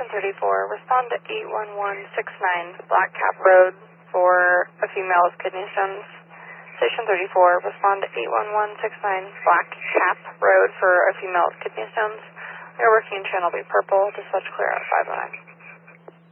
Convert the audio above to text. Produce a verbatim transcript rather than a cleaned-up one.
Station thirty-four, respond to eight one one six nine Black Cap Road for a female with kidney stones. Station thirty-four, respond to eight one one six nine Black Cap Road for a female with kidney stones. We are working in Channel B Purple. Dispatch clear out five oh nine.